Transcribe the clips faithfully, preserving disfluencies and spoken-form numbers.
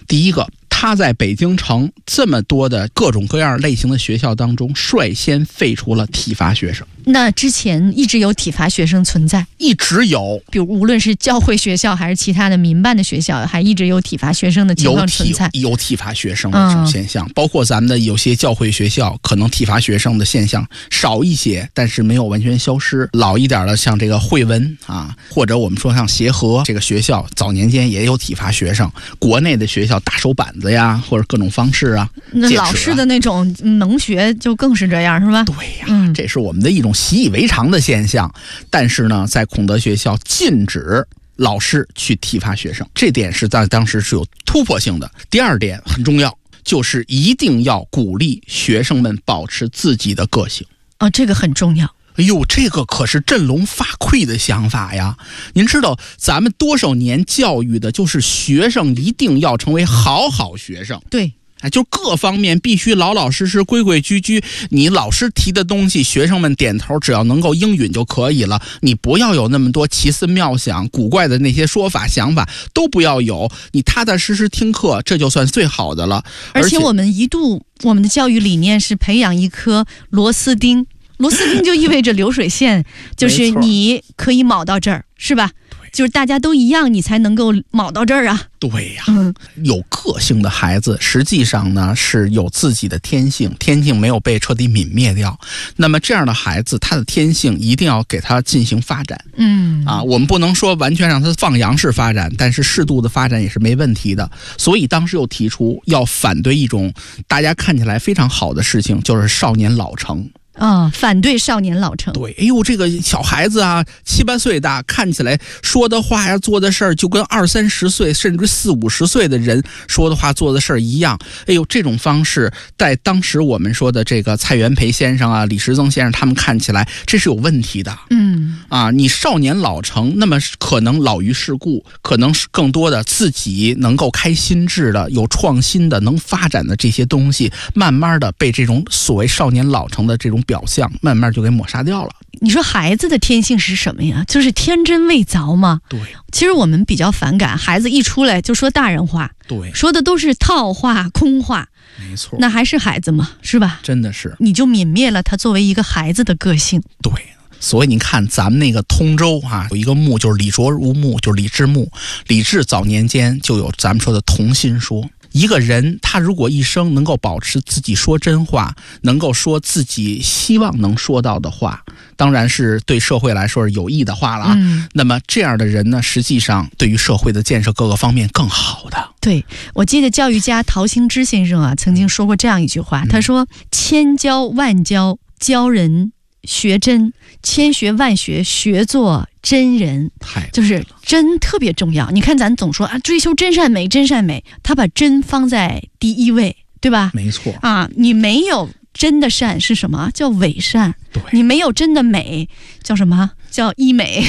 第一个，他在北京城这么多的各种各样类型的学校当中，率先废除了体罚学生。 那之前一直有体罚学生存在， 一直有， 比如无论是教会学校还是其他的民办的学校，还一直有体罚学生的情况存在。 有体有体罚学生的这种现象、嗯，包括咱们的有些教会学校，可能体罚学生的现象少一些，但是没有完全消失。老一点的，像这个惠文啊，或者我们说像协和这个学校，早年间也有体罚学生。国内的学校打手板子呀，或者各种方式啊， 那老师的那种能学就更是这样，是吧？ 对呀、嗯，这是我们的一种习以为常的现象。但是呢，在孔德学校禁止老师去体罚学生，这点是在当时是有突破性的。第二点很重要，就是一定要鼓励学生们保持自己的个性。 哦，这个很重要。 哎呦，这个可是振聋发聩的想法呀！您知道咱们多少年教育的就是学生一定要成为好好学生。 对， 哎，就各方面必须老老实实、规规矩矩。你老师提的东西，学生们点头，只要能够应允就可以了。你不要有那么多奇思妙想、古怪的那些说法、想法，都不要有。你踏踏实实听课，这就算最好的了。 而且我们一度，我们的教育理念是培养一颗螺丝钉。螺丝钉就意味着流水线，就是你可以铆到这儿，是吧？就是大家都一样，你才能够铆到这儿啊。 对呀、嗯，有个性的孩子，实际上呢是有自己的天性，天性没有被彻底泯灭掉。那么这样的孩子，他的天性一定要给他进行发展。嗯，啊，我们不能说完全让他放羊式发展，但是适度的发展也是没问题的。所以当时又提出要反对一种大家看起来非常好的事情，就是少年老成。 啊、哦，反对少年老成。 对，哎呦，这个小孩子啊，七八岁大，看起来说的话呀、做的事儿，就跟二三十岁甚至四五十岁的人说的话、做的事儿一样。哎呦，这种方式在当时我们说的这个蔡元培先生啊、李时增先生他们看起来，这是有问题的。嗯，啊，你少年老成，那么可能老于世故，可能是更多的自己能够开心智的、有创新的、能发展的这些东西，慢慢的被这种所谓少年老成的这种表象慢慢就给抹杀掉了。 你说孩子的天性是什么呀？就是天真未凿嘛。 对， 其实我们比较反感孩子一出来就说大人话， 对， 说的都是套话、空话。 没错， 那还是孩子嘛，是吧？ 真的是， 你就泯灭了他作为一个孩子的个性。 对。所以你看咱们那个通州啊，有一个墓就是李卓如墓，就是李治墓。李治早年间就有咱们说的同心说，一个人他如果一生能够保持自己说真话，能够说自己希望能说到的话，当然是对社会来说是有益的话了啊、嗯、那么这样的人呢，实际上对于社会的建设各个方面更好的。 对，我记得教育家陶行知先生啊曾经说过这样一句话、嗯、他说千教万教，教人学真，千学万学，学做真人。就是真特别重要。你看咱总说啊，追求真善美，真善美，他把真放在第一位，对吧？ 没错啊，你没有真的善是什么？叫伪善。 对， 你没有真的美，叫什么？叫医美。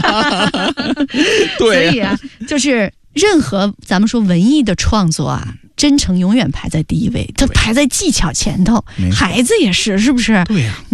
对、啊， 所以啊，就是任何咱们说文艺的创作啊，真诚永远排在第一位，它排在技巧前头。孩子也是，是不是？ 对呀、啊。